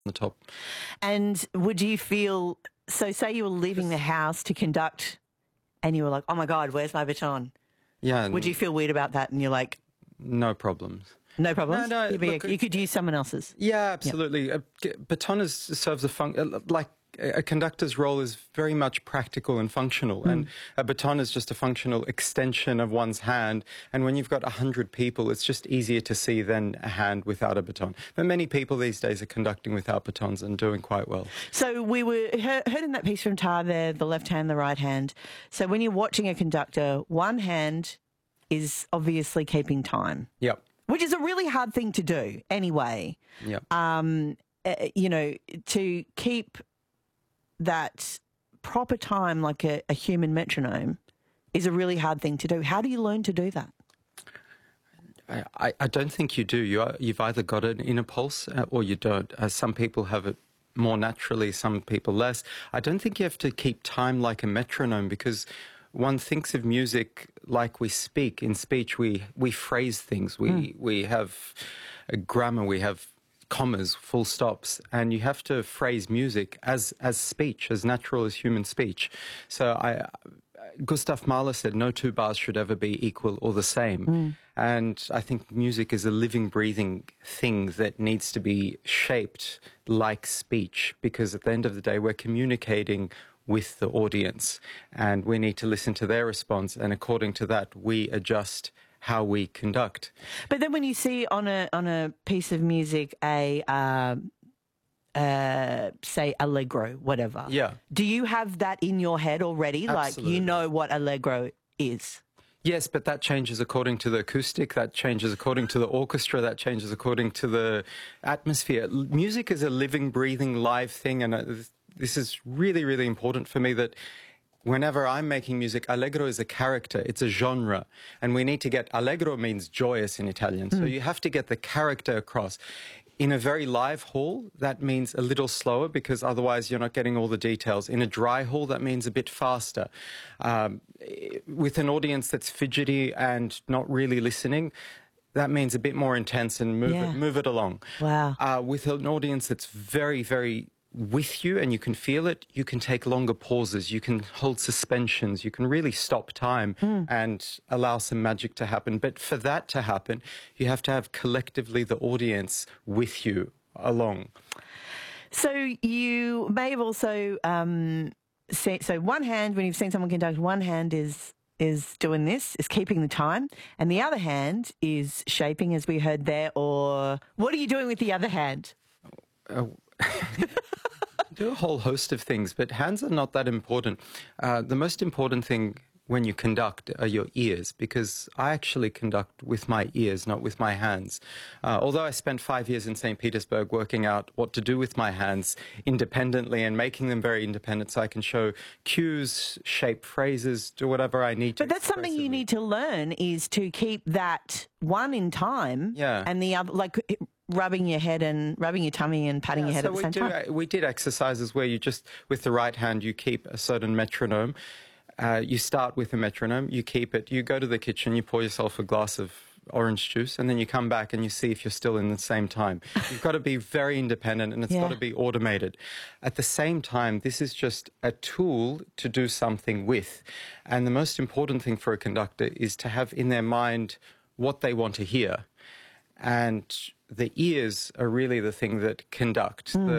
the top. And would you feel, so say you were leaving the house to conduct and you were like, oh my God, where's my baton? Yeah. Would you feel weird about that? And you're like, no problems. no problems? No, You could use someone else's. Yeah, absolutely. Yep. Baton serves a function, like a conductor's role is very much practical and functional, and a baton is just a functional extension of one's hand. And when you've got 100 people, it's just easier to see than a hand without a baton. But many people these days are conducting without batons and doing quite well. So we were heard in that piece from Tar there, the left hand, the right hand. So when you're watching a conductor, one hand is obviously keeping time. Yep. Which is a really hard thing to do anyway. Yep. You know, to keep that proper time like a human metronome is a really hard thing to do. How do you learn to do that? I don't think you do. You've either got an inner pulse or you don't. Some people have it more naturally, some people less. I don't think you have to keep time like a metronome, because one thinks of music like we speak. In speech, we phrase things. We have a grammar, we have commas, full stops, and you have to phrase music as speech, as natural as human speech. So Gustav Mahler said no two bars should ever be equal or the same. And I think music is a living, breathing thing that needs to be shaped like speech, because at the end of the day, we're communicating with the audience, and we need to listen to their response, and according to that, we adjust how we conduct. But then when you see on a piece of music say allegro, whatever. Yeah. Do you have that in your head already? Absolutely. Like you know what allegro is? Yes, but that changes according to the acoustic, that changes according to the orchestra, that changes according to the atmosphere. Music is a living, breathing, live thing, and this is really, really important for me, that whenever I'm making music, allegro is a character, it's a genre, and we need to get, allegro means joyous in Italian, so you have to get the character across. In a very live hall, that means a little slower, because otherwise you're not getting all the details. In a dry hall, that means a bit faster. With an audience that's fidgety and not really listening, that means a bit more intense and move it along. Wow. With an audience that's very, very with you and you can feel it, you can take longer pauses, you can hold suspensions, you can really stop time and allow some magic to happen. But for that to happen, you have to have collectively the audience with you along. So you may have also so one hand, when you've seen someone conduct, one hand is doing this, is keeping the time, and the other hand is shaping, as we heard there. Or what are you doing with the other hand? Do a whole host of things, but hands are not that important. The most important thing when you conduct are your ears, because I actually conduct with my ears, not with my hands. Although I spent 5 years in St. Petersburg working out what to do with my hands independently and making them very independent so I can show cues, shape phrases, do whatever I need to. But that's something you need to learn, is to keep that one in time and the other, like rubbing your head and rubbing your tummy and patting your head at the same time. We did exercises where you just, with the right hand, you keep a certain metronome. You start with a metronome, you keep it, you go to the kitchen, you pour yourself a glass of orange juice, and then you come back and you see if you're still in the same time. You've got to be very independent, and it's got to be automated. At the same time, this is just a tool to do something with. And the most important thing for a conductor is to have in their mind what they want to hear. And the ears are really the thing that conduct.